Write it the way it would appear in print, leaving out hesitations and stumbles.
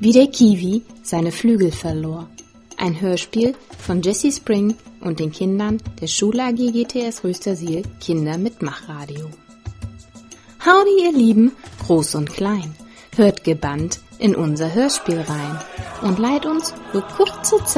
Wie der Kiwi seine Flügel verlor. Ein Hörspiel von Jessie Spring und den Kindern der Schul-AG GTS Röstersiel Kinder mit Machradio. Howdy, ihr Lieben, groß und klein, hört gebannt in unser Hörspiel rein und leiht uns für kurze Zeit